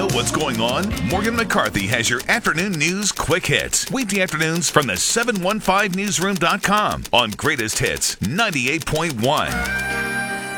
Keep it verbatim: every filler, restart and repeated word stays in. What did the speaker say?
what's going on? Morgan McCarthy has your afternoon news quick hits. Weekday afternoons from the seven one five newsroom dot com on Greatest Hits ninety-eight point one.